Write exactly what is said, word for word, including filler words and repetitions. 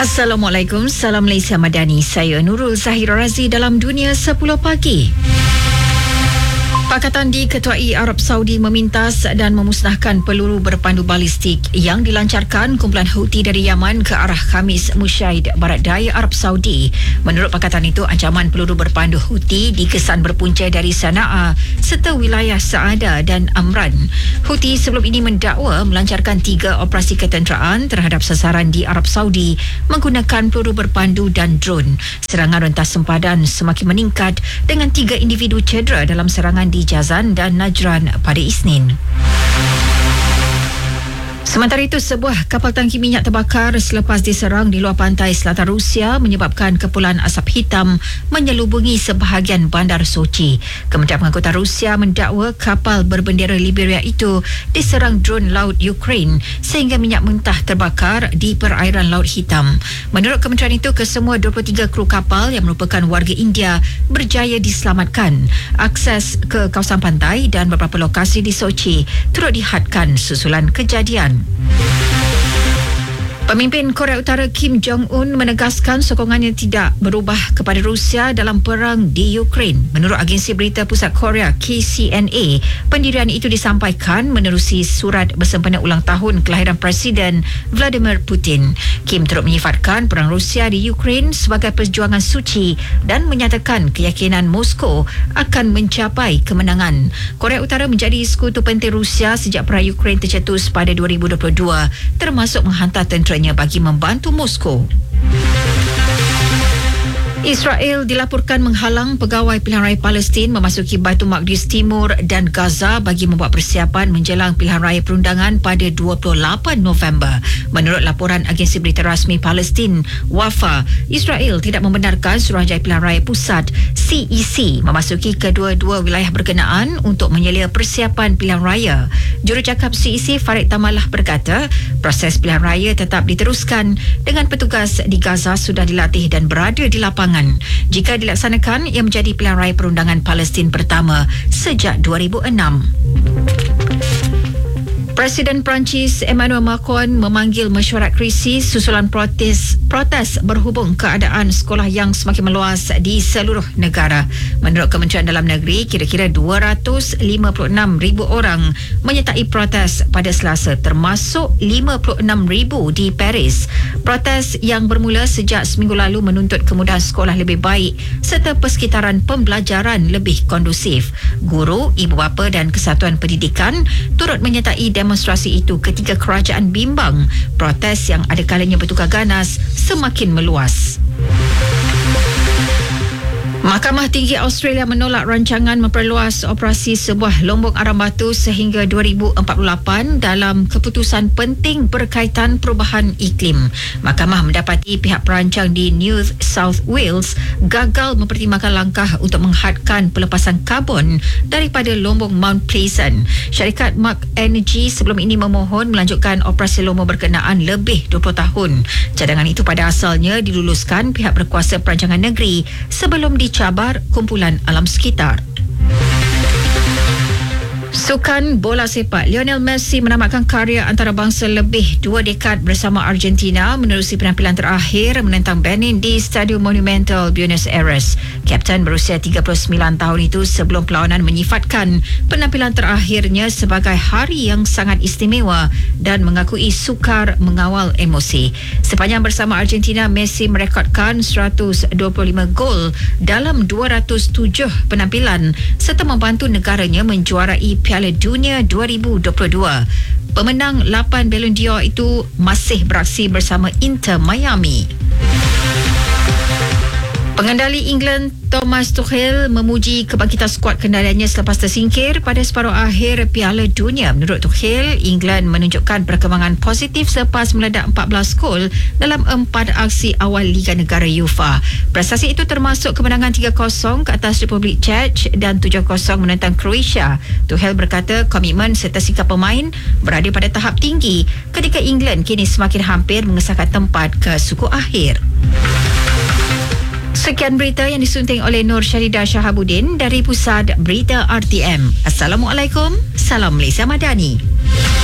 Assalamualaikum, salam Malaysia Madani. Saya Nurul Zahira Razi dalam Dunia sepuluh Pagi. Pakatan diketuai Arab Saudi memintas dan memusnahkan peluru berpandu balistik yang dilancarkan kumpulan Houthi dari Yaman ke arah Khamis Mushaid, barat daya Arab Saudi. Menurut pakatan itu, ancaman peluru berpandu Houthi dikesan berpunca dari Sana'a serta wilayah Saada dan Amran. Houthi sebelum ini mendakwa melancarkan tiga operasi ketenteraan terhadap sasaran di Arab Saudi menggunakan peluru berpandu dan drone. Serangan rentas sempadan semakin meningkat dengan tiga individu cedera dalam serangan di Jazan dan Najran pada Isnin. Sementara itu, sebuah kapal tangki minyak terbakar selepas diserang di luar pantai selatan Rusia menyebabkan kepulan asap hitam menyelubungi sebahagian bandar Sochi. Kementerian Pengangkutan Rusia mendakwa kapal berbendera Liberia itu diserang drone laut Ukraine sehingga minyak mentah terbakar di perairan Laut Hitam. Menurut kementerian itu, kesemua dua puluh tiga kru kapal yang merupakan warga India berjaya diselamatkan. Akses ke kawasan pantai dan beberapa lokasi di Sochi turut dihadkan susulan kejadian. Pemimpin Korea Utara Kim Jong-un menegaskan sokongannya tidak berubah kepada Rusia dalam perang di Ukraine. Menurut agensi berita pusat Korea K C N A, pendirian itu disampaikan menerusi surat bersempena ulang tahun kelahiran Presiden Vladimir Putin. Kim turut menyifatkan perang Rusia di Ukraine sebagai perjuangan suci dan menyatakan keyakinan Moskow akan mencapai kemenangan. Korea Utara menjadi sekutu penting Rusia sejak perang Ukraine tercetus pada dua ribu dua puluh dua, termasuk menghantar tentera bagi membantu Moskow. Israel dilaporkan menghalang pegawai pilihan raya Palestin memasuki Baitul Maqdis Timur dan Gaza bagi membuat persiapan menjelang pilihan raya perundangan pada dua puluh lapan November. Menurut laporan agensi berita rasmi Palestin, Wafa, Israel tidak membenarkan Suruhanjaya Pilihan Raya Pusat C E C memasuki kedua-dua wilayah berkenaan untuk menyelia persiapan pilihan raya. Jurucakap C E C Farid Tamalah berkata, proses pilihan raya tetap diteruskan dengan petugas di Gaza sudah dilatih dan berada di lapangan. Jika dilaksanakan, ia menjadi pilihan raya perundangan Palestin pertama sejak dua ribu enam. Presiden Perancis Emmanuel Macron memanggil mesyuarat krisis susulan protes protes berhubung keadaan sekolah yang semakin meluas di seluruh negara. Menurut Kementerian Dalam Negeri, kira-kira dua ratus lima puluh enam ribu orang menyertai protes pada Selasa, termasuk lima puluh enam ribu di Paris. Protes yang bermula sejak seminggu lalu menuntut kemudahan sekolah lebih baik serta persekitaran pembelajaran lebih kondusif. Guru, ibu bapa dan kesatuan pendidikan turut menyertai demonstrasi itu ketika kerajaan bimbang protes yang ada kalanya bertukar ganas semakin meluas. Mahkamah Tinggi Australia menolak rancangan memperluas operasi sebuah lombong arang batu sehingga dua ribu empat puluh lapan dalam keputusan penting berkaitan perubahan iklim. Mahkamah mendapati pihak perancang di New South Wales gagal mempertimbangkan langkah untuk menghadkan pelepasan karbon daripada lombong Mount Pleasant. Syarikat Mark Energy sebelum ini memohon melanjutkan operasi lombong berkenaan lebih dua puluh tahun. Cadangan itu pada asalnya diluluskan pihak berkuasa perancangan negeri sebelum di cabar kumpulan alam sekitar. Sukan bola sepak, Lionel Messi menamatkan karya antarabangsa lebih dua dekad bersama Argentina menerusi penampilan terakhir menentang Benin di Stadium Monumental Buenos Aires. Kapten berusia tiga puluh sembilan tahun itu sebelum perlawanan menyifatkan penampilan terakhirnya sebagai hari yang sangat istimewa dan mengakui sukar mengawal emosi. Sepanjang bersama Argentina, Messi merekodkan seratus dua puluh lima gol dalam dua ratus tujuh penampilan serta membantu negaranya menjuarai Piala Dunia dua ribu dua puluh dua. Pemenang lapan Ballon d'Or itu masih beraksi bersama Inter Miami. Pengendali England Thomas Tuchel memuji kebangkitan skuad kendaliannya selepas tersingkir pada separuh akhir Piala Dunia. Menurut Tuchel, England menunjukkan perkembangan positif selepas meledak empat belas gol dalam empat aksi awal Liga Negara UEFA. Prestasi itu termasuk kemenangan tiga kosong ke atas Republik Czech dan tujuh kosong menentang Croatia. Tuchel berkata komitmen serta sikap pemain berada pada tahap tinggi ketika England kini semakin hampir mengesahkan tempat ke suku akhir. Sekian berita yang disunting oleh Nur Syaridah Shahabuddin dari Pusat Berita R T M. Assalamualaikum, salam Malaysia Madani.